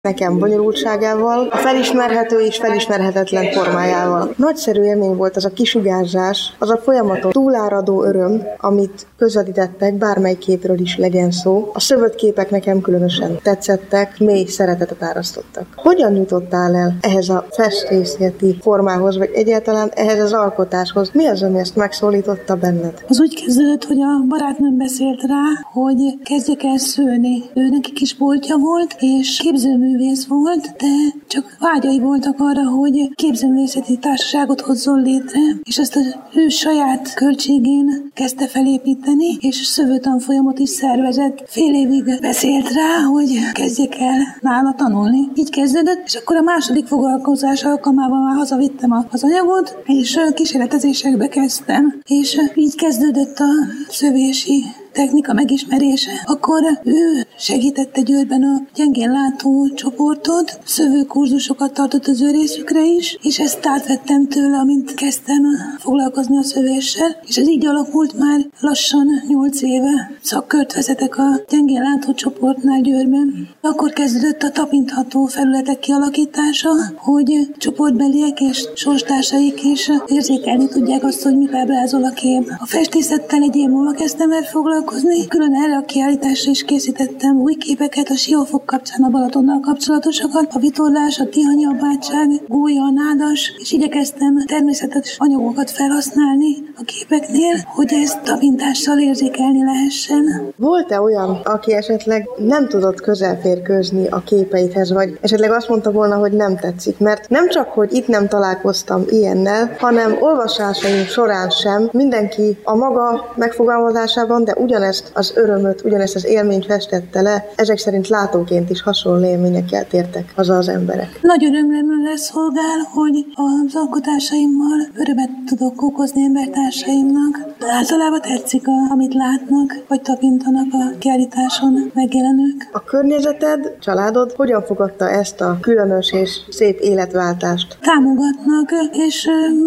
nekem bonyolultságával, a felismerhető és felismerhetetlen formájával. Nagyszerű élmény volt az a kisugárzás, az a folyamatos túláradó öröm, amit közvetítettek, bármely képről is legyen szó. A szövött képek nekem különösen tetszettek, mély szeretetet árasztottak. Hogyan jutottál el ehhez a festészeti formához, vagy egyáltalán ehhez az alkotáshoz? Mi az, ami ezt megszólította benned? Az úgy kezdődött, hogy a barátnőm beszélt rá, hogy kezdjek el szőni. Ő neki kis boltja volt, és képzőművész volt, de csak vágyai voltak arra, hogy képzőművészeti társaságot hozzon létre, és ezt az ő saját költségén kezdte felépíteni, és szövőtanfolyamot is szervezett. Fél évig beszélt rá, hogy kezdjek el nála tanulni. Így kezdődött, és akkor a második foglalkozás alkalmával már hazavittem az anyagot, és kísérletezésekbe kezdtem. És így kezdődött a szövési technika megismerése. Akkor ő segítette Győrben a gyengén látó csoportot, szövőkurzusokat tartott az ő részükre is, és ezt átvettem tőle, amint kezdtem foglalkozni a szövéssel, és ez így alakult már lassan 8 éve. Szakkört vezetek a gyengén látó csoportnál Győrben. Akkor kezdődött a tapintható felületek kialakítása, hogy csoportbeliek és sorstársaik is érzékelni tudják azt, hogy mit ábrázol a kép. A festészettel egy év múlva kezdtem el foglalkozni. Külön erre a kiállításra is készítettem új képeket, a Siófok kapcsán a Balatonnal kapcsolatosakat, a vitorlás, a Tihanyi apátság, Gólya, a Nádas, és igyekeztem természetes anyagokat felhasználni a képeknél, hogy ezt tapintással érzékelni lehessen. Volt-e olyan, aki esetleg nem tudott közelférkőzni a képeidhez, vagy esetleg azt mondta volna, hogy nem tetszik? Mert nem csak, hogy itt nem találkoztam ilyennel, hanem olvasásaim során sem mindenki a maga megfogalmazásában, de ugyanezt az örömöt, ugyanezt az élményt festette le, ezek szerint látóként is hasonló élményekkel tértek haza az emberek. Nagy örömre szolgál, hogy az alkotásaimmal örömet tudok okozni embertársaimnak. Általában tetszik, amit látnak, vagy tapintanak a kiállításon megjelenők. A környezeted, családod hogyan fogadta ezt a különös és szép életváltást? Támogatnak és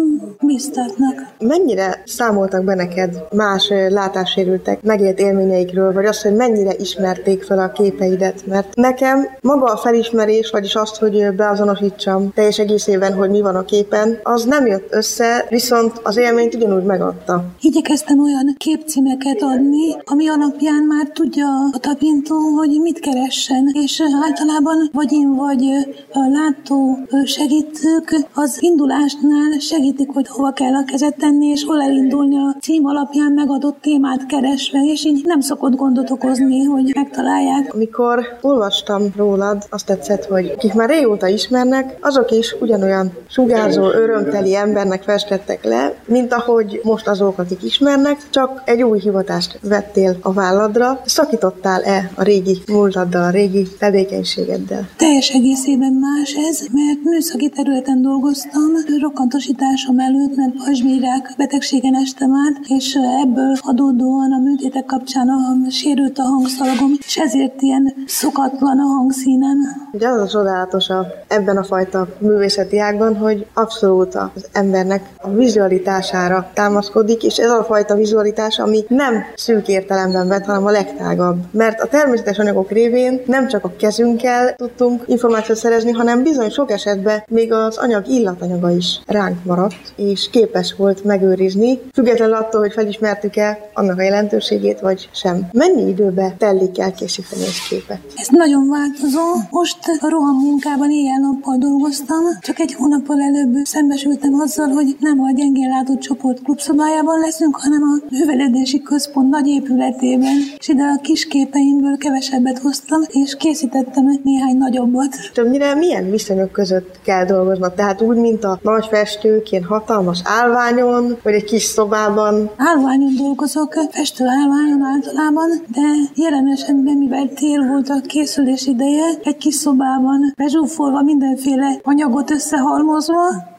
biztatnak. Mennyire számoltak be neked más látássérültek megélt élményeikről, vagy azt, hogy mennyire ismerték fel a képeidet? Mert nekem maga a felismerés, vagyis azt, hogy beazonosítsam teljes egészében, hogy mi van a képen, az nem jött össze, viszont az élményt ugyanúgy megadta. Igyekeztem olyan képcímeket adni, ami alapján már tudja a tapintó, hogy mit keressen, és általában vagy én, vagy a látó segítők az indulásnál segítik, hogy hova kell a kezet tenni, és hol elindulni a cím alapján megadott témát keresve, és így nem szokott gondot okozni, hogy megtalálják. Amikor olvastam rólad, azt tetszett, hogy akik már régóta ismernek, azok is ugyanolyan sugárzó, örömteli embernek festettek le, mint ahogy most azok, akik ismernek, csak egy új hivatást vettél a válladra. Szakítottál-e a régi múltaddal, a régi tevékenységeddel? Teljes egészében más ez, mert műszaki területen dolgoztam, rokkantosításom előtt, mert pajzsmírák betegségen estem át, és ebből adódóan a műtétek kapcsán sérült a hangszalagom, és ezért ilyen szokatlan a hangszínem. Ugye az a csodálatos ebben a fajta művészeti ágban, hogy abszolút az embernek a vizualitására támaszkodik, és ez a fajta vizualitás, ami nem szűk értelemben vett, hanem a legtágabb. Mert a természetes anyagok révén nem csak a kezünkkel tudtunk információt szerezni, hanem bizony sok esetben még az anyag illatanyaga is ránk maradt, és képes volt megőrizni, függetlenül attól, hogy felismertük-e annak a jelentőségét, vagy sem. Mennyi időbe telik elkészíteni egy képet? Ez nagyon változó. Most a rohammunkában éjjel-nappal dolgoztam, csak egy hónappal előbb szembesültem azzal, hogy nem a gyengén látott csoport klubszobájában leszünk, hanem a művelődési központ nagy épületében, és ide a kis képeimből kevesebbet hoztam, és készítettem néhány nagyobbat. Többnyire milyen viszonyok között kell dolgoznod? Tehát úgy, mint a nagy festők, ilyen hatalmas állványon, vagy egy kis szobában? Állványon dolgozok, festőállványon általában, de jelen esetben, mivel tél volt a készülés ideje, egy kis szobában bezsúfolva mindenféle anyagot összehalmozva,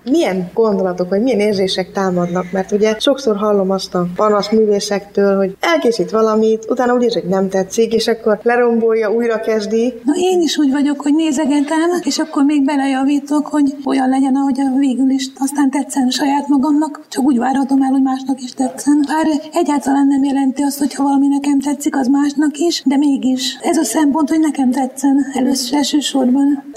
milyen gondolatok, vagy milyen érzések támadnak, mert ugye sokszor hallom azt a panasz művészektől, hogy elkészít valamit, utána úgy érzi, hogy nem tetszik, és akkor lerombolja, újra kezdi. Na én is úgy vagyok, hogy nézegetem, és akkor még belejavítok, hogy olyan legyen, ahogy végül is aztán tetszen saját magamnak, csak úgy várhatom el, hogy másnak is tetszen. Bár egyáltalán nem jelenti azt, hogy ha valami nekem tetszik, az másnak is, de mégis ez a szempont, hogy nekem tetszen elsősorban.